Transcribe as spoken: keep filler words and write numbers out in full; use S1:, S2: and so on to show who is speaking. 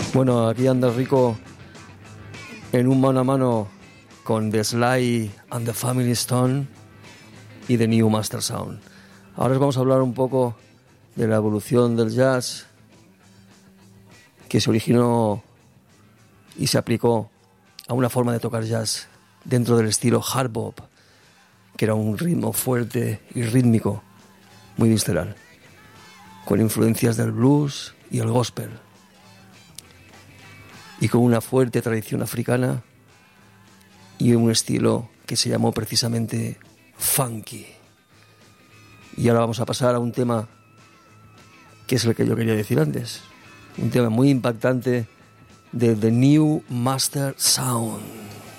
S1: Bueno, aquí anda Rico en un mano a mano con The Sly and the Family Stone y The New Master Sound. Ahora os vamos a hablar un poco de la evolución del jazz que se originó y se aplicó a una forma de tocar jazz dentro del estilo hard bop, que era un ritmo fuerte y rítmico, muy visceral, con influencias del blues y el gospel, y con una fuerte tradición africana y un estilo que se llamó precisamente funky. Y ahora vamos a pasar a un tema que es el que yo quería decir antes, un tema muy impactante de The New Master Sound.